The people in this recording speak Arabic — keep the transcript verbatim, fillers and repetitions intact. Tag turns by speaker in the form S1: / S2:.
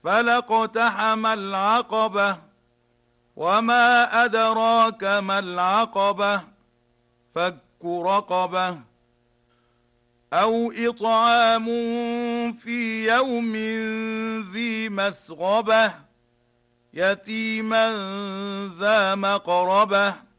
S1: فلاقتحم العقبة وما أدراك ما العقبة فك رقبة أو إطعام في يوم ذي مسغبة يتيما ذا مقربة